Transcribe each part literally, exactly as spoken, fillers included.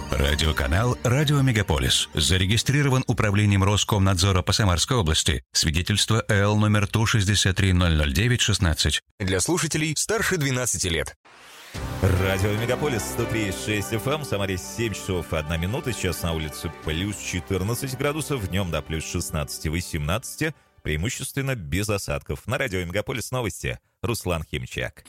Радиоканал «Радио Мегаполис» зарегистрирован Управлением Роскомнадзора по Самарской области. Свидетельство эл номер Ту шестьдесят три ноль ноль девять шестнадцать. Для слушателей старше двенадцати лет. Радио Мегаполис сто три и шесть эф эм, в Самаре семь часов одна минута. Сейчас на улице плюс четырнадцать градусов, днем до плюс шестнадцать-восемнадцать, преимущественно без осадков. На радио Мегаполис новости. Руслан Химчак.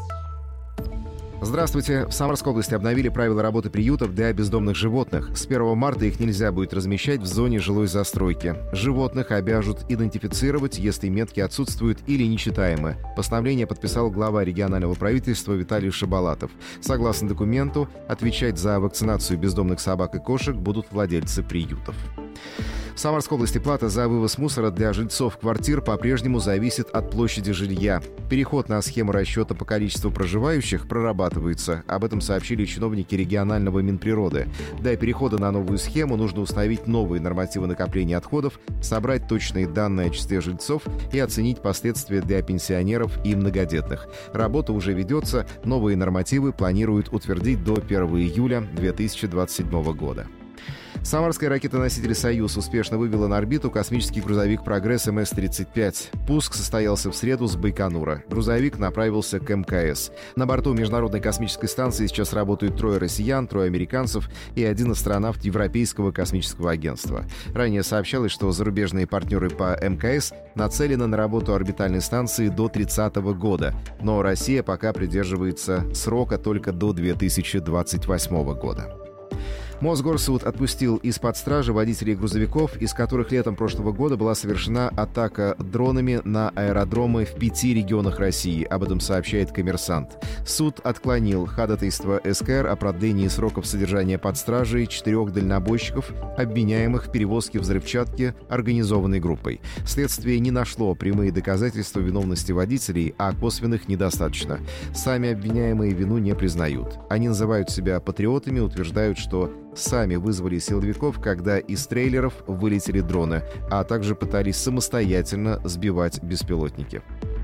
Здравствуйте. В Самарской области обновили правила работы приютов для бездомных животных. С первого марта их нельзя будет размещать в зоне жилой застройки. Животных обяжут идентифицировать, если метки отсутствуют или нечитаемы. Постановление подписал глава регионального правительства Виталий Шабалатов. Согласно документу, отвечать за вакцинацию бездомных собак и кошек будут владельцы приютов. В Самарской области плата за вывоз мусора для жильцов квартир по-прежнему зависит от площади жилья. Переход на схему расчета по количеству проживающих прорабатывается. Об этом сообщили чиновники регионального Минприроды. Для перехода на новую схему нужно установить новые нормативы накопления отходов, собрать точные данные о числе жильцов и оценить последствия для пенсионеров и многодетных. Работа уже ведется, новые нормативы планируют утвердить до первого июля две тысячи двадцать седьмого года. Самарская ракетоноситель «Союз» успешно вывела на орбиту космический грузовик «Прогресс эм эс тридцать пять». Пуск состоялся в среду с Байконура. Грузовик направился к эм ка эс. На борту Международной космической станции сейчас работают трое россиян, трое американцев и один астронавт Европейского космического агентства. Ранее сообщалось, что зарубежные партнеры по эм ка эс нацелены на работу орбитальной станции до тридцатого года, но Россия пока придерживается срока только до две тысячи двадцать восьмого года. Мосгорсуд отпустил из-под стражи водителей грузовиков, из которых летом прошлого года была совершена атака дронами на аэродромы в пяти регионах России. Об этом сообщает «Коммерсант». Суд отклонил ходатайство эс ка эр о продлении сроков содержания под стражей четырех дальнобойщиков, обвиняемых в перевозке взрывчатки организованной группой. Следствие не нашло прямые доказательства виновности водителей, а косвенных недостаточно. Сами обвиняемые вину не признают. Они называют себя патриотами, утверждают, что сами вызвали силовиков, когда из трейлеров вылетели дроны, а также пытались самостоятельно сбивать беспилотники.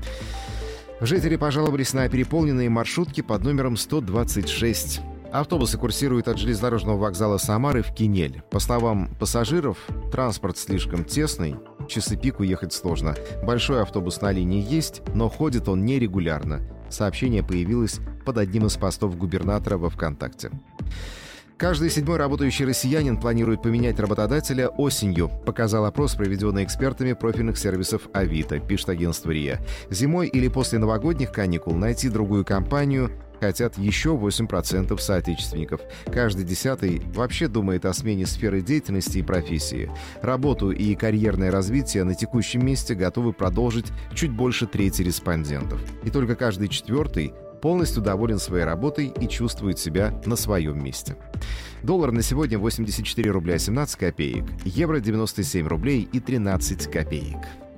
Жители пожаловались на переполненные маршрутки под номером сто двадцать шесть. Автобусы курсируют от железнодорожного вокзала Самары в Кинель. По словам пассажиров, транспорт слишком тесный, в часы пик уехать сложно. Большой автобус на линии есть, но ходит он нерегулярно. Сообщение появилось под одним из постов губернатора во ВКонтакте. Каждый седьмой работающий россиянин планирует поменять работодателя осенью, показал опрос, проведенный экспертами профильных сервисов Авито, пишет агентство РИА. Зимой или после новогодних каникул найти другую компанию хотят еще восемь процентов соотечественников. Каждый десятый вообще думает о смене сферы деятельности и профессии. Работу и карьерное развитие на текущем месте готовы продолжить чуть больше трети респондентов. И только каждый четвертый полностью доволен своей работой и чувствует себя на своем месте. Доллар на сегодня восемьдесят четыре рубля семнадцать копеек, евро девяносто семь рублей и тринадцать копеек.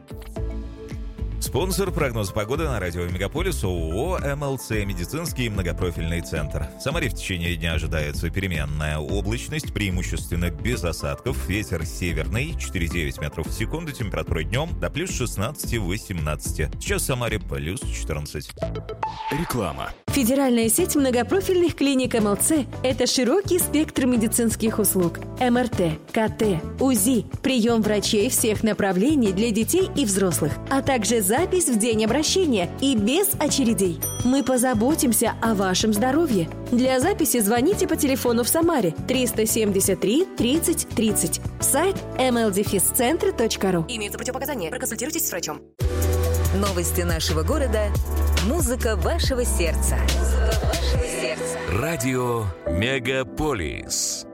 Спонсор прогноза погоды на радио Мегаполис ООО эм эл цэ «Медицинский многопрофильный центр». В Самаре в течение дня ожидается переменная облачность, преимущественно без осадков, ветер северный, четыре и девять метров в секунду, температура днем до плюс шестнадцать-восемнадцать. Сейчас в Самаре плюс четырнадцать. Реклама. Федеральная сеть многопрофильных клиник эм эл цэ – это широкий спектр медицинских услуг. эм эр тэ, ка тэ, УЗИ, прием врачей всех направлений для детей и взрослых, а также запись в день обращения и без очередей. Мы позаботимся о вашем здоровье. Для записи звоните по телефону в Самаре триста семьдесят три тридцать тридцать. Сайт эм эл дефис центр точка ру. Имеются противопоказания. Проконсультируйтесь с врачом. Новости нашего города. Музыка вашего сердца. Музыка вашего сердца. Радио Мегаполис.